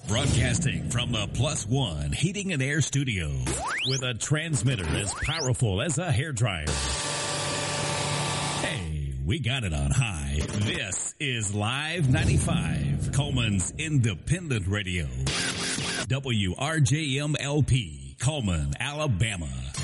Broadcasting from the Plus One Heating and Air Studio with a transmitter as powerful as a hairdryer. Hey, we got it on high. This is Live 95, Coleman's independent radio. WRJMLP, Coleman, Alabama.